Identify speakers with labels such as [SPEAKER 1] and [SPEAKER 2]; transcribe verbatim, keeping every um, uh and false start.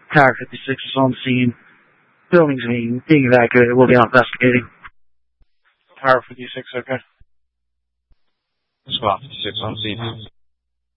[SPEAKER 1] Tower fifty-six is on the scene. Buildings being, being evacuated. We'll be on investigating.
[SPEAKER 2] Tower fifty-six, okay.
[SPEAKER 3] Squad fifty-six on scene.